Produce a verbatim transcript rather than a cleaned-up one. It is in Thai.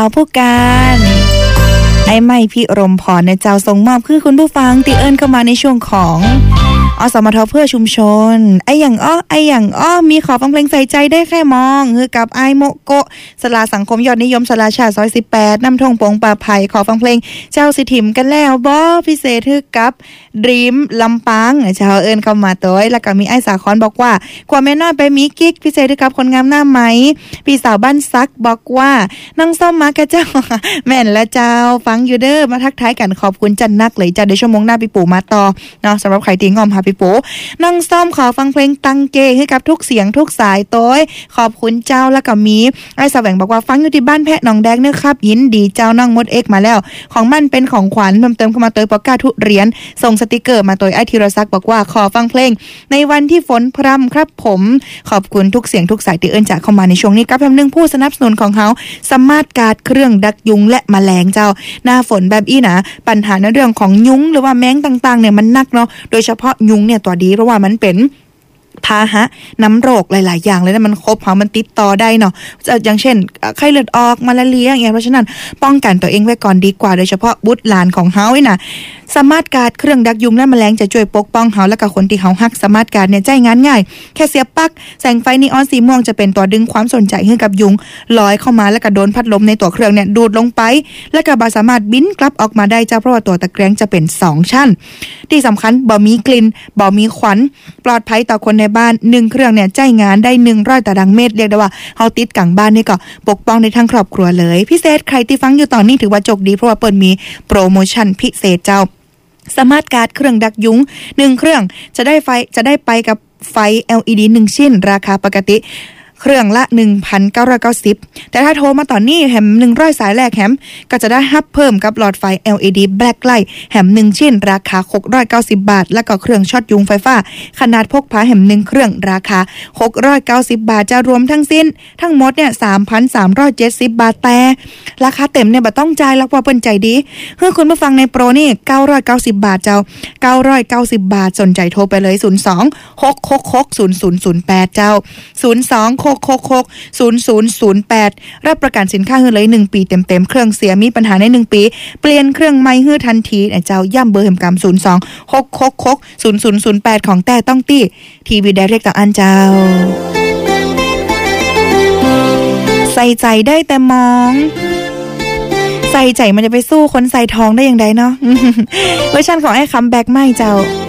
ผู้การไอ้ไม่พี่รมพรในเจ้าส่งมอบคือคุณผู้ฟังติเอิญเข้ามาในช่วงของอสมทเพื่อชุมชนไอ้อย่างอ้อไอ้อย่างอ้อมีขอฟังเพลงใส่ใจได้แค่มองคือกับไอโมโกสลาสังคมยอดนิยมสลาชาติซอยสิบแปดน้ำทงปงป่าไผ่ขอฟังเพลงเจ้าสิถิมกันแล้วบ่พิเศษคือกับดรีมลำปางเจ้าเอิญเข้ามาตัวแล้วก็มีไอ้สาคอนบอกว่าความแม่น้อยไปมีกิ๊กพิเศษคือกับคนงามหน้าไหมพี่สาวบ้านซักบอกว่านั่งซ่อมมากระเจ้าแม่นและเจ้าฟังอยู่เด้อมาทักทายกันขอบคุณจันนักเลยจ้าเดี๋ยวชั่วโมงหน้าพี่ปู่มาต่อเนาะสำหรับใครที่งอมหาพี่ปู่นั่งซ่อมขอฟังเพลงตังเกให้กับทุกเสียงทุกสายโต้ยขอบคุณเจ้าแล้วก็มีไอ้แสวงบอกว่าฟังอยู่ที่บ้านแพะหนองแดงเนื้อครับยินดีเจ้านั่งมดเอ็กมาแล้วของมันเป็นของขวัญเพิ่มเติมเข้ามาเตยปอกกาทุเรียนส่งสติกเกอร์มาโดยไอ้ธีรศักดิ์บอกว่าขอฟังเพลงในวันที่ฝนพรำครับผมขอบคุณทุกเสียงทุกสายที่เอิ้นจากเข้ามาในช่วงนี้กับแพมหนึ่งผู้สนับสนุนของเฮาสมาร์ทการ์ดเครื่องดักยุงและแมลงเจ้าหน้าฝนแบบอี้นะปัญหาในเรื่องของยุงหรือว่าแมงต่างๆเนี่ยมันหนักเนาะโดยเฉพาะยุงเนี่ยตัวดีเพราะว่ามันเป็นพาหะน้ำโรคหลายๆอย่างเลยนะมันครบเพราะมันติดต่อได้เนาะอย่างเช่นไข้เลือดออกมาลาเรียอย่างเงี้ยเพราะฉะนั้นป้องกันตัวเองไว้ก่อนดีกว่าโดยเฉพาะบุตรหลานของเฮานี่นะสมาร์ทการ์ดเครื่องดักยุงและแมลงจะช่วยปกป้องเฮาและกับคนที่เฮาฮักสมาร์ทการ์ดเนี่ยใจงานง่ายแค่เสียบปลั๊กแสงไฟนีออนสีม่วงจะเป็นตัวดึงความสนใจให้กับยุงลอยเข้ามาแล้วก็โดนพัดลมในตัวเครื่องเนี่ยดูดลงไปแล้วก็บ่สามารถบินกลับออกมาได้เจ้าเพราะว่าตัวตะแกรงจะเป็นสองชั้นที่สำคัญบ่มีกลิ่นบ่มีควันปลอดภัยต่อคนในบ้านหนึ่งเครื่องเนี่ยใจงานได้หนึ่งร้อยตารางเมตรเรียกได้ว่าเฮาติดกลางบ้านนี่ก็ปกป้องในทั้งครอบครัวเลยพิเศษใครที่ฟังอยู่ตอนนี้ถือว่าโชคดีเพราะว่าเปิดมีโปรโมชั่นพิเศษเจ้าสมาร์ทการ์ดเครื่องดักยุงหนึ่งเครื่องจะได้ไฟจะได้ไปกับไฟ แอล อี ดี หนึ่งชิ้นราคาปกติเครื่องละ หนึ่งพันเก้าร้อยเก้าสิบ แต่ถ้าโทรมาตอนนี้แถมหนึ่งร้อยสายแรกแถมก็จะได้ฮับเพิ่มกับหลอดไฟ แอล อี ดี Blacklight แถมหนึ่งชิ้นราคาหกร้อยเก้าสิบบาทแล้วก็เครื่องช็อตยุงไฟฟ้าขนาดพกพาแถมหนึ่งเครื่องราคาหกร้อยเก้าสิบบาทจะรวมทั้งสิ้นทั้งหมดเนี่ย สามพันสามร้อยเจ็ดสิบบาทแต่ราคาเต็มเนี่ยบ่ต้องจ่ายแล้วว่าเปิ้นใจดีคือคุณมาฟังในโปรนี่เก้าร้อยเก้าสิบบาทเจ้าเก้าร้อยเก้าสิบบาทสนใจโทรไปเลยศูนย์ สอง หก หก หก ศูนย์ ศูนย์ ศูนย์ แปดเจ้าศูนย์ สอง หก หก หก ศูนย์ ศูนย์ ศูนย์ แปดรับประกันสินค้าฮื้อเลยหนึ่งปีเต็มๆเครื่องเสียมีปัญหาในหนึ่งปีเปลี่ยนเครื่องใหม่ฮื้อทันทีเจ้าย่ำเบอร์แห่งกรรมศูนย์ สอง หก หก หก ศูนย์ ศูนย์ ศูนย์ แปดของแต่ต้องตี้ทีวีไดเรกต่ออันเจ้าใส่ใจได้แต่มองใส่ใจมันจะไปสู้คนใส่ทองได้อย่างไรเนาะเวอร์ชันของไอ้คัมแบ็กไม่เจ้า